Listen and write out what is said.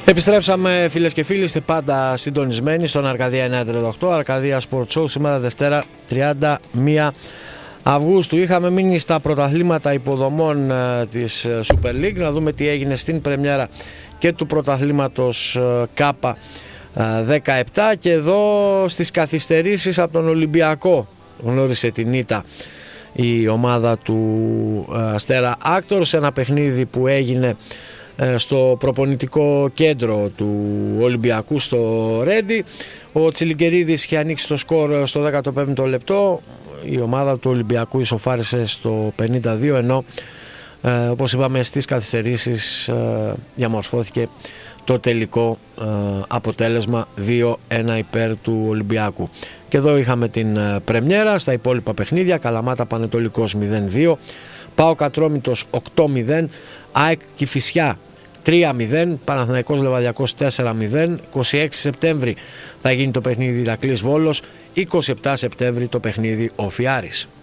Επιστρέψαμε φίλες και φίλοι, είστε πάντα συντονισμένοι στον Αρκαδία 938, Αρκαδία Sport Show, σήμερα Δευτέρα 31 Αυγούστου. Είχαμε μείνει στα πρωταθλήματα υποδομών της Super League, να δούμε τι έγινε στην πρεμιέρα και του πρωταθλήματος ΚΑΠΑ 17 και εδώ στις καθυστερήσεις από τον Ολυμπιακό γνώρισε την ήττα η ομάδα του Αστέρα Άκτορ σε ένα παιχνίδι που έγινε στο προπονητικό κέντρο του Ολυμπιακού στο Ρέντι. Ο Τσιλιγκερίδης είχε ανοίξει το σκορ στο 15ο λεπτό, η ομάδα του Ολυμπιακού ισοφάρισε στο 52, ενώ όπως είπαμε στις καθυστερήσεις διαμορφώθηκε το τελικό αποτέλεσμα 2-1 υπέρ του Ολυμπιακού. Και εδώ είχαμε την πρεμιέρα. Στα υπόλοιπα παιχνίδια: Καλαμάτα Πανετολικός 0-2, ΠΑΟΚ Ατρόμητος 8-0, ΑΕΚ Κηφισιά 3-0, Παναθηναϊκός Λεβαδιακός 4-0. 26 Σεπτέμβρη θα γίνει το παιχνίδι Ηρακλής Βόλος, 27 Σεπτέμβρη το παιχνίδι Όφι Άρης.